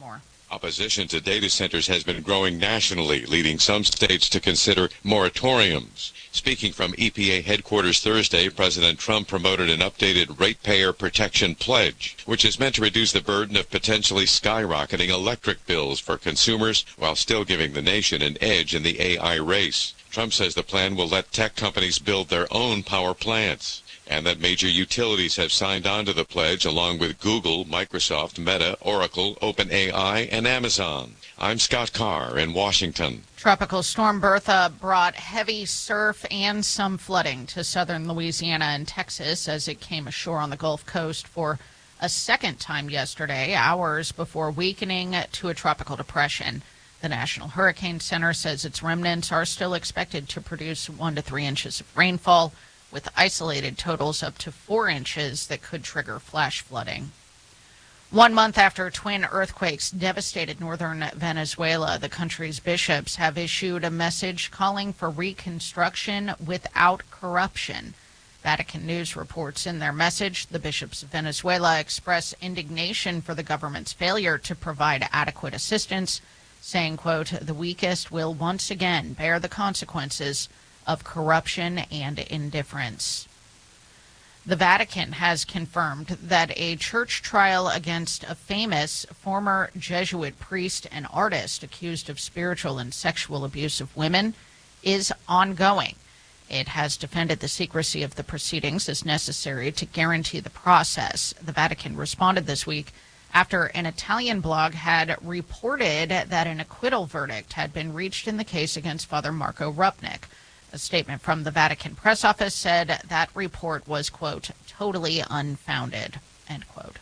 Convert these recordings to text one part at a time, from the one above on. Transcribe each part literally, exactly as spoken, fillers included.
more. Opposition to data centers has been growing nationally, leading some states to consider moratoriums. Speaking from E P A headquarters Thursday, President Trump promoted an updated ratepayer protection pledge, which is meant to reduce the burden of potentially skyrocketing electric bills for consumers while still giving the nation an edge in the A I race. Trump says the plan will let tech companies build their own power plants, and that major utilities have signed on to the pledge along with Google, Microsoft, Meta, Oracle, OpenAI, and Amazon. I'm Scott Carr in Washington. Tropical storm Bertha brought heavy surf and some flooding to southern Louisiana and Texas as it came ashore on the Gulf Coast for a second time yesterday, hours before weakening to a tropical depression. The National Hurricane Center says its remnants are still expected to produce one to three inches of rainfall, with isolated totals up to four inches that could trigger flash flooding. One month after twin earthquakes devastated northern Venezuela, the country's bishops have issued a message calling for reconstruction without corruption. Vatican News reports in their message, the bishops of Venezuela express indignation for the government's failure to provide adequate assistance, saying, quote, "The weakest will once again bear the consequences of corruption and indifference." The Vatican has confirmed that a church trial against a famous former Jesuit priest and artist accused of spiritual and sexual abuse of women is ongoing. It has defended the secrecy of the proceedings as necessary to guarantee the process. The Vatican responded this week after an Italian blog had reported that an acquittal verdict had been reached in the case against Father Marco Rupnik. A statement from the Vatican press office said that report was, quote, "totally unfounded," end quote.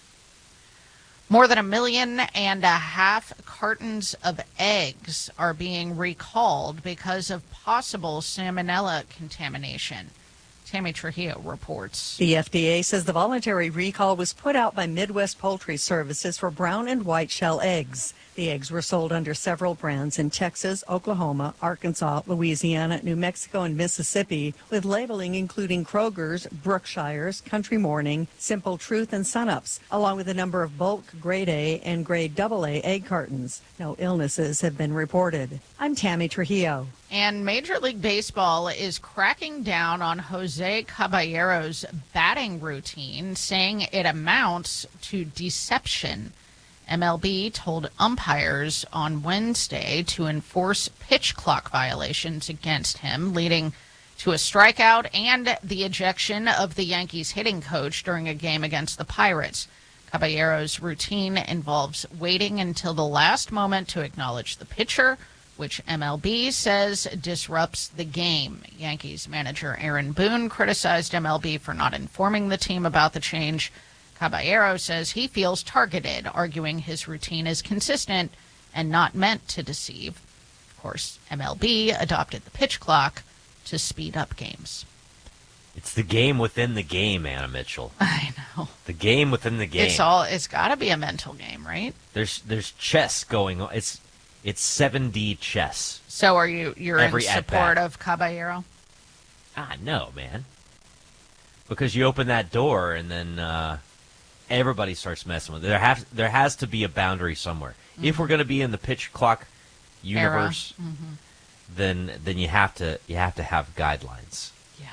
More than a million and a half cartons of eggs are being recalled because of possible salmonella contamination. Tammy Trujillo reports. The F D A says the voluntary recall was put out by Midwest Poultry Services for brown and white shell eggs. The eggs were sold under several brands in Texas, Oklahoma, Arkansas, Louisiana, New Mexico, and Mississippi, with labeling including Kroger's, Brookshire's, Country Morning, Simple Truth, and Sunups, along with a number of bulk grade A and grade double A egg cartons. No illnesses have been reported. I'm Tammy Trujillo. And Major League Baseball is cracking down on Jose Caballero's batting routine, saying it amounts to deception. M L B told umpires on Wednesday to enforce pitch clock violations against him, leading to a strikeout and the ejection of the Yankees hitting coach during a game against the Pirates. Caballero's routine involves waiting until the last moment to acknowledge the pitcher, which M L B says disrupts the game. Yankees manager Aaron Boone criticized M L B for not informing the team about the change. Caballero says he feels targeted, arguing his routine is consistent and not meant to deceive. Of course, M L B adopted the pitch clock to speed up games. It's the game within the game, Anna Mitchell. I know. The game within the game. It's all. It's got to be a mental game, right? There's there's chess going on. It's it's seven D chess. So are you? You're Every in support of Caballero? Ah, no, man. Because you open that door and then uh, everybody starts messing with it. There has there has to be a boundary somewhere. Mm-hmm. If we're going to be in the pitch clock universe, mm-hmm. then then you have to you have to have guidelines. Yeah.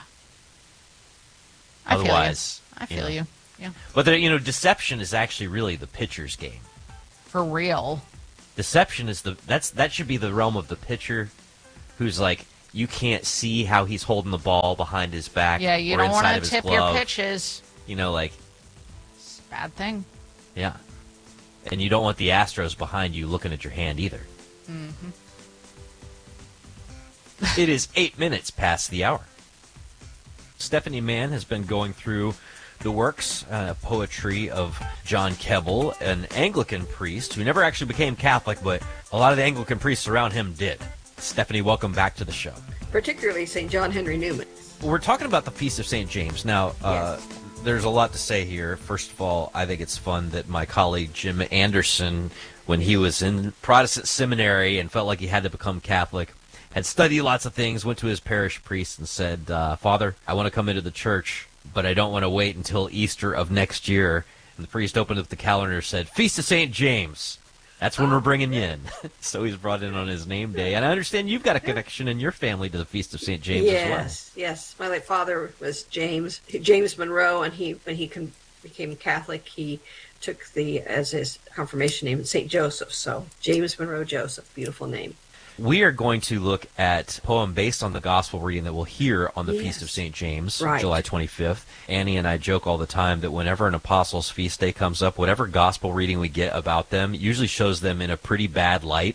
Otherwise, I feel you. I feel you. you. Yeah. But there, you know, deception is actually really the pitcher's game. For real. Deception is the that's that should be the realm of the pitcher, who's like, you can't see how he's holding the ball behind his back. Yeah, you or don't want inside of to his tip glove. your pitches. You know, like, it's a bad thing. Yeah, and you don't want the Astros behind you looking at your hand either. Mm-hmm. It is eight minutes past the hour. Stephanie Mann has been going through the works, uh, poetry of John Keble, an Anglican priest who never actually became Catholic, but a lot of the Anglican priests around him did. Stephanie, welcome back to the show. Particularly Saint John Henry Newman. We're talking about the Feast of Saint James. Now, uh, yes. There's a lot to say here. First of all, I think it's fun that my colleague Jim Anderson, when he was in Protestant seminary and felt like he had to become Catholic, had studied lots of things, went to his parish priest and said, uh, Father, I want to come into the church, but I don't want to wait until Easter of next year. And the priest opened up the calendar and said, Feast of Saint James. That's when we're bringing you in. So he's brought in on his name day. And I understand you've got a connection in your family to the Feast of Saint James yes, as well. Yes, yes. My late father was James, James Monroe, and he when he con- became Catholic, he took the as his confirmation name Saint Joseph. So James Monroe Joseph, beautiful name. We are going to look at a poem based on the gospel reading that we'll hear on the Yes. Feast of Saint James, Right. July twenty-fifth. Annie and I joke all the time that whenever an apostles' feast day comes up, whatever gospel reading we get about them usually shows them in a pretty bad light.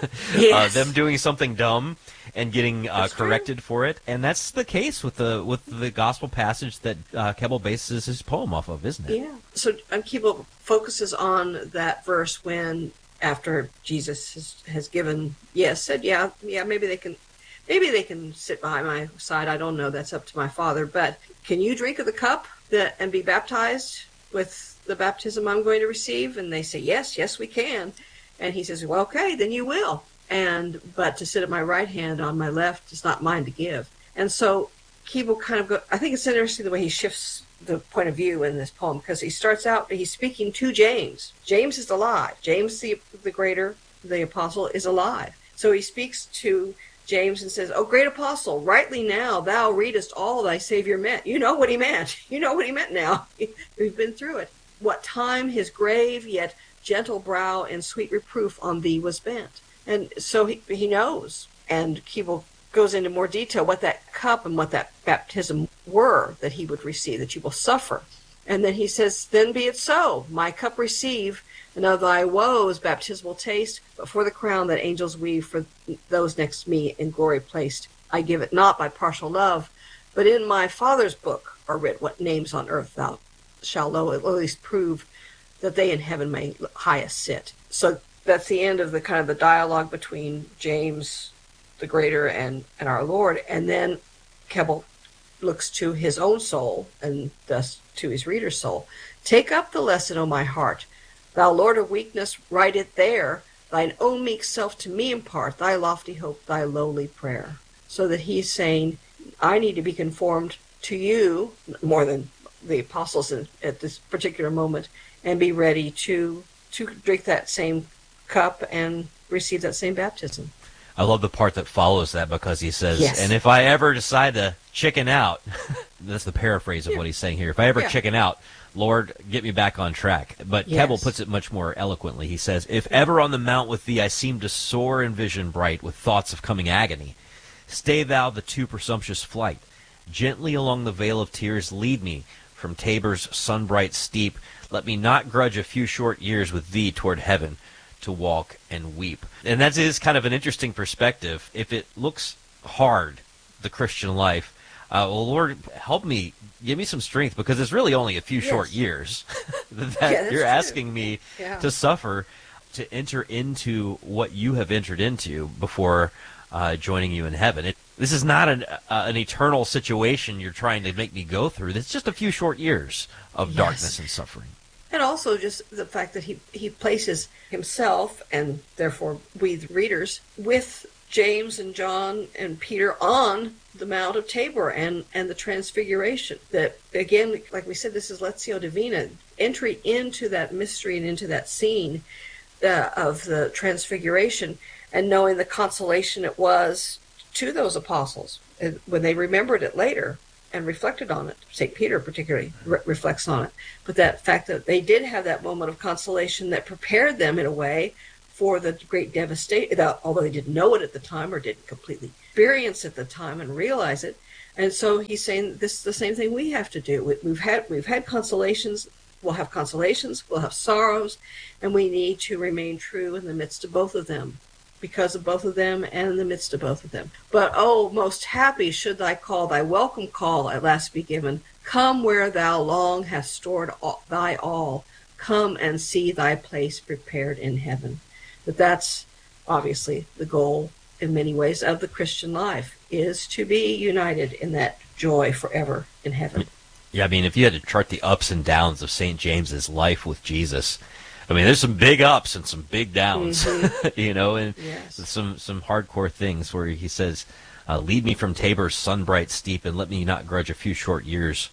Yes. uh, them doing something dumb and getting uh, That's true. corrected for it. And that's the case with the with the gospel passage that uh, Keble bases his poem off of, isn't it? Yeah. So um, Keble focuses on that verse when, after Jesus has, has given, yes, said, yeah, yeah, maybe they can, maybe they can sit by my side. I don't know. That's up to my Father. But can you drink of the cup that and be baptized with the baptism I'm going to receive? And they say, yes, yes, we can. And he says, well, okay, then you will. And but to sit at my right hand on my left is not mine to give. And so Keble kind of go. I think it's interesting the way he shifts the point of view in this poem, because he starts out, he's speaking to James. James is alive. James, the, the greater, the apostle, is alive. So he speaks to James and says, "O great apostle, rightly now thou readest all thy Savior meant." You know what he meant. You know what he meant now. We've been through it. What time his grave yet gentle brow in sweet reproof on thee was bent. And so he, he knows. And Keble goes into more detail what that cup and what that baptism were that he would receive, that you will suffer. And then he says, then be it so, my cup receive, and of thy woes baptismal taste, but for the crown that angels weave for those next me in glory placed, I give it not by partial love, but in my Father's book are writ what names on earth thou shalt low at least prove, that they in heaven may highest sit. So that's the end of the kind of the dialogue between James the greater and, and our Lord. And then Keble looks to his own soul and thus to his reader's soul. Take up the lesson, O my heart. Thou Lord of weakness, write it there. Thine own meek self to me impart, thy lofty hope, thy lowly prayer. So that he's saying, I need to be conformed to you more than the apostles in, at this particular moment, and be ready to to drink that same cup and receive that same baptism. I love the part that follows that, because he says, Yes. and if I ever decide to chicken out, that's the paraphrase of Yeah. what he's saying here. If I ever Yeah. chicken out, Lord, get me back on track. But Yes. Keble puts it much more eloquently. He says, if ever on the mount with thee I seem to soar in vision bright with thoughts of coming agony, stay thou the too presumptuous flight. Gently along the vale of tears lead me from Tabor's sunbright steep. Let me not grudge a few short years with thee toward heaven, to walk and weep. And that is kind of an interesting perspective. If it looks hard, the Christian life, uh, well, Lord, help me, give me some strength, because it's really only a few Yes. short years that Yeah, that's you're true. asking me Yeah. to suffer, to enter into what you have entered into before uh, joining you in heaven. It, this is not an, uh, an eternal situation you're trying to make me go through. It's just a few short years of Yes. darkness and suffering. And also just the fact that he, he places himself, and therefore we the readers, with James and John and Peter on the Mount of Tabor and, and the Transfiguration. That, again, like we said, this is Lectio Divina, entry into that mystery and into that scene uh, of the Transfiguration, and knowing the consolation it was to those apostles uh, when they remembered it later and reflected on it. Saint Peter particularly re- reflects on it. But that fact that they did have that moment of consolation that prepared them in a way for the great devastation, although they didn't know it at the time or didn't completely experience it at the time and realize it. And so he's saying this is the same thing we have to do. We- We've had we've had consolations, we'll have consolations, we'll have sorrows, and we need to remain true in the midst of both of them, because of both of them and in the midst of both of them. But, oh, most happy should thy call, thy welcome call at last be given. Come where thou long hast stored all, thy all. Come and see thy place prepared in heaven. But that's obviously the goal in many ways of the Christian life, is to be united in that joy forever in heaven. Yeah, I mean, if you had to chart the ups and downs of Saint James's life with Jesus, I mean, there's some big ups and some big downs, Mm-hmm. you know, and Yes. some some hardcore things where he says, uh, lead me from Tabor's sunbright steep and let me not grudge a few short years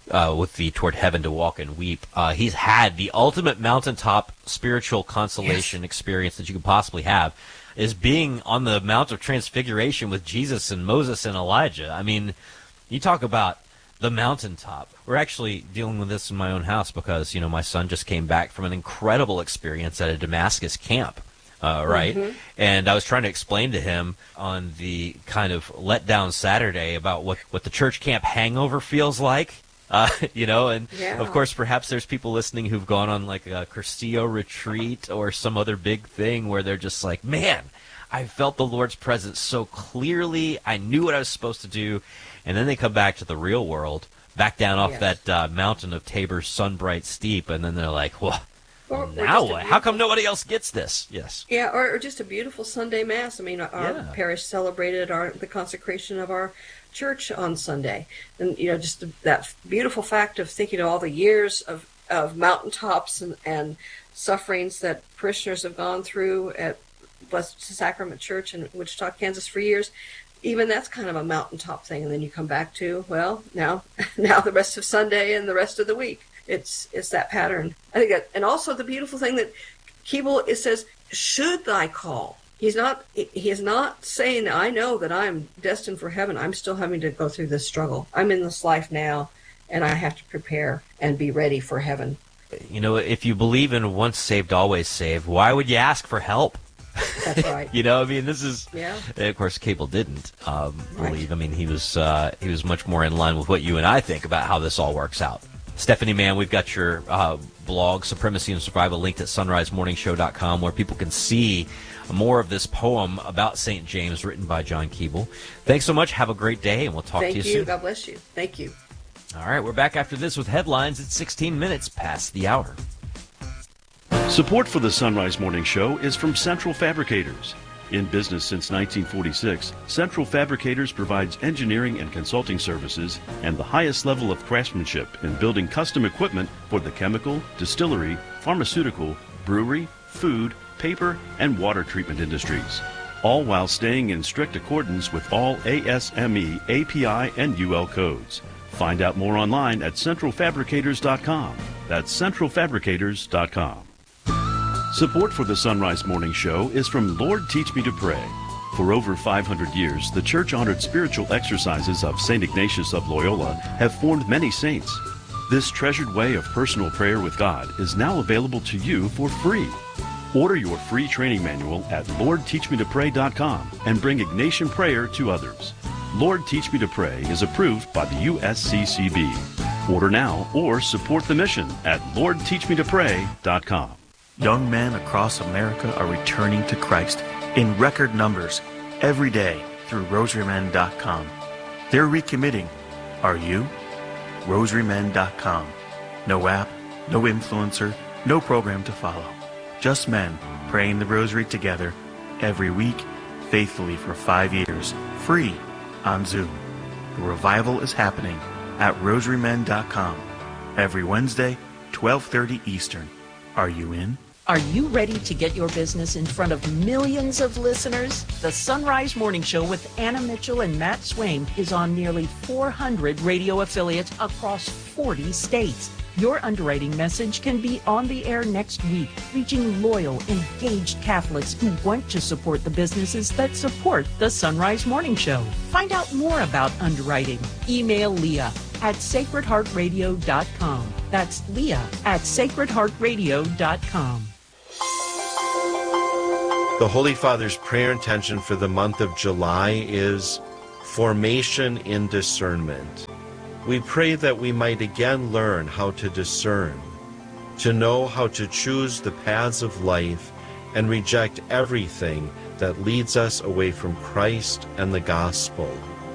uh, with thee toward heaven to walk and weep. Uh, he's had the ultimate mountaintop spiritual consolation yes. experience that you could possibly have, is being on the Mount of Transfiguration with Jesus and Moses and Elijah. I mean, you talk about the mountaintop. We're actually dealing with this in my own house because, you know, my son just came back from an incredible experience at a Damascus camp. Uh, right? Mm-hmm. And I was trying to explain to him on the kind of letdown Saturday about what, what the church camp hangover feels like, uh, you know, and yeah. of course, perhaps there's people listening who've gone on like a Cursillo retreat or some other big thing where they're just like, man, I felt the Lord's presence so clearly. I knew what I was supposed to do. And then they come back to the real world, back down off yes. that uh, mountain of Tabor's sunbright steep, and then they're like, well, Or, now what? How come nobody else gets this? Yes. Yeah, or, or just a beautiful Sunday Mass. I mean, our yeah. parish celebrated our the consecration of our church on Sunday. And, you know, just that beautiful fact of thinking of all the years of, of mountaintops and, and sufferings that parishioners have gone through at Blessed Sacrament Church in Wichita, Kansas for years. Even that's kind of a mountaintop thing. And then you come back to, well, now, now the rest of Sunday and the rest of the week. It's it's that pattern. I think that, and also the beautiful thing that Keeble, it says, should thy call. He's not he is not saying, I know that I'm destined for heaven. I'm still having to go through this struggle. I'm in this life now, and I have to prepare and be ready for heaven. You know, if you believe in once saved, always saved, why would you ask for help? That's right. You know, I mean, this is, yeah. of course, Cable didn't um, right. believe. I mean, he was uh, he was much more in line with what you and I think about how this all works out. Stephanie Mann, we've got your uh, blog, Supremacy and Survival, linked at sunrise morning show dot com, where people can see more of this poem about Saint James written by John Keeble. Thanks so much. Have a great day, and we'll talk Thank to you, you soon. God bless you. Thank you. All right, we're back after this with headlines at sixteen minutes past the hour. Support for the Sunrise Morning Show is from Central Fabricators. In business since nineteen forty-six, Central Fabricators provides engineering and consulting services and the highest level of craftsmanship in building custom equipment for the chemical, distillery, pharmaceutical, brewery, food, paper, and water treatment industries, all while staying in strict accordance with all A S M E, A P I, and U L codes. Find out more online at central fabricators dot com. That's central fabricators dot com. Support for the Sunrise Morning Show is from Lord Teach Me to Pray. For over five hundred years, the church-honored spiritual exercises of Saint Ignatius of Loyola have formed many saints. This treasured way of personal prayer with God is now available to you for free. Order your free training manual at lord teach me to pray dot com and bring Ignatian prayer to others. Lord Teach Me to Pray is approved by the U S C C B. Order now or support the mission at lord teach me to pray dot com. Young men across America are returning to Christ in record numbers every day through rosary men dot com. They're recommitting. Are you? rosary men dot com. No app, no influencer, no program to follow. Just men praying the rosary together every week, faithfully for five years, free on Zoom. The revival is happening at rosary men dot com every Wednesday, twelve thirty Eastern. Are you in? Are you ready to get your business in front of millions of listeners? The Sunrise Morning Show with Anna Mitchell and Matt Swain is on nearly four hundred radio affiliates across forty states. Your underwriting message can be on the air next week, reaching loyal, engaged Catholics who want to support the businesses that support the Sunrise Morning Show. Find out more about underwriting. Email Leah at sacred heart radio dot com. That's Leah at sacred heart radio dot com. The Holy Father's prayer intention for the month of July is formation in discernment. We pray that we might again learn how to discern, to know how to choose the paths of life and reject everything that leads us away from Christ and the gospel.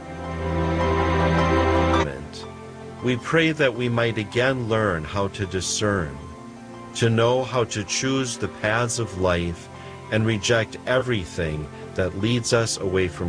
We pray that we might again learn how to discern, to know how to choose the paths of life and reject everything that leads us away from